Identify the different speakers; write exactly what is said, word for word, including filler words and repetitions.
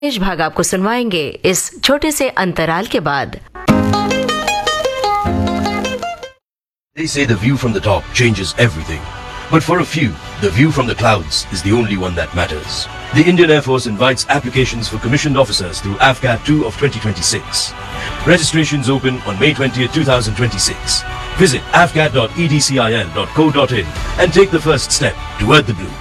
Speaker 1: इस भाग आपको सुनवाएंगे इस छोटे से अंतराल के बाद।
Speaker 2: They say the view from the top changes everything. But for a few, the view from the clouds is the only one that matters. The Indian Air Force invites applications for commissioned officers through A F C A T two of twenty twenty-six. Registrations open on May twentieth, twenty twenty-six. Visit a f c a t dot e d c i l dot co dot in and take the first step toward the blue.